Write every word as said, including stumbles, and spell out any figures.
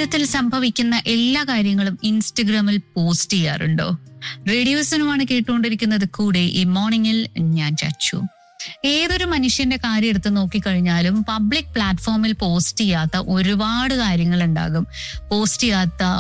ജീവിതത്തിൽ സംഭവിക്കുന്ന എല്ലാ കാര്യങ്ങളും ഇൻസ്റ്റഗ്രാമിൽ പോസ്റ്റ് ചെയ്യാറുണ്ടോ? റേഡിയോസിനുമാണ് കേട്ടുകൊണ്ടിരിക്കുന്നത്. കൂടെ ഈ മോർണിംഗിൽ ഞാൻ ചച്ചു. ഏതൊരു മനുഷ്യന്റെ കാര്യം എടുത്ത് നോക്കിക്കഴിഞ്ഞാലും പബ്ലിക് പ്ലാറ്റ്ഫോമിൽ പോസ്റ്റ് ചെയ്യാത്ത ഒരുപാട് കാര്യങ്ങൾ ഉണ്ടാകും. പോസ്റ്റ് ചെയ്യാത്ത